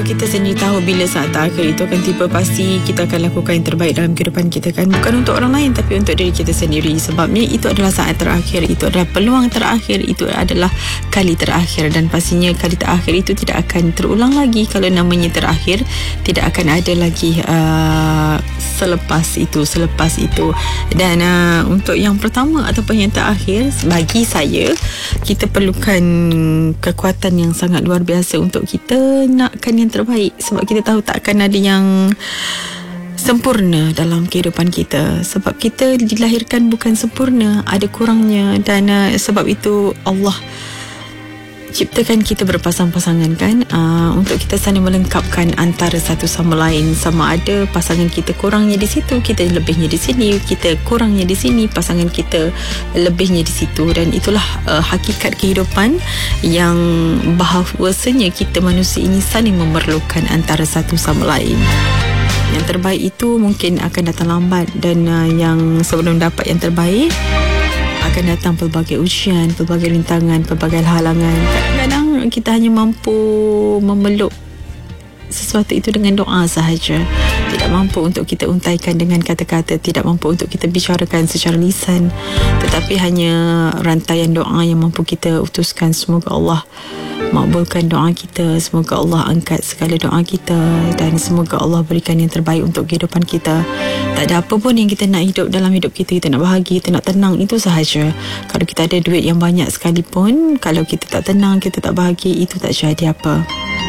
Kalau kita sendiri tahu bila saat terakhir itu akan tiba, pasti kita akan lakukan yang terbaik dalam kehidupan kita kan. Bukan untuk orang lain, tapi untuk diri kita sendiri. Sebabnya itu adalah saat terakhir, itu adalah peluang terakhir, itu adalah kali terakhir. Dan pastinya kali terakhir itu tidak akan terulang lagi. Kalau namanya terakhir, tidak akan ada lagi selepas itu. Dan untuk yang pertama ataupun yang terakhir, bagi saya, kita perlukan kekuatan yang sangat luar biasa untuk kita nakkan yang terbaik. Sebab kita tahu tak akan ada yang sempurna dalam kehidupan kita. Sebab kita dilahirkan bukan sempurna, ada kurangnya. Dan sebab itu Allah ciptakan kita berpasang-pasangan kan, untuk kita saling melengkapkan antara satu sama lain. Sama ada pasangan kita kurangnya di situ, kita lebihnya di sini. Kita kurangnya di sini, pasangan kita lebihnya di situ. Dan itulah hakikat kehidupan, yang bahawasanya kita manusia ini saling memerlukan antara satu sama lain. Yang terbaik itu mungkin akan datang lambat, dan yang sebelum dapat yang terbaik akan datang pelbagai ujian, pelbagai rintangan, pelbagai halangan. Kadang-kadang kita hanya mampu memeluk sesuatu itu dengan doa sahaja. Tidak mampu untuk kita untaikan dengan kata-kata, tidak mampu untuk kita bicarakan secara lisan, tetapi hanya rantaian doa yang mampu kita utuskan. Semoga Allah makbulkan doa kita, semoga Allah angkat segala doa kita, dan semoga Allah berikan yang terbaik untuk kehidupan kita. Tak ada apa pun yang kita nak hidup dalam hidup kita. Kita nak bahagia, kita nak tenang, itu sahaja. Kalau kita ada duit yang banyak sekalipun, kalau kita tak tenang, kita tak bahagia, itu tak jadi apa.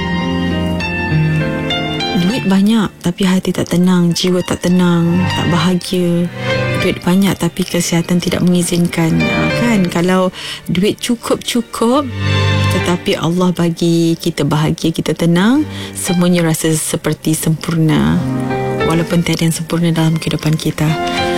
Duit banyak tapi hati tak tenang, jiwa tak tenang, tak bahagia. Duit banyak tapi kesihatan tidak mengizinkan, kan? Kalau duit cukup-cukup tetapi Allah bagi kita bahagia, kita tenang, semuanya rasa seperti sempurna. Walaupun tiada yang sempurna dalam kehidupan kita.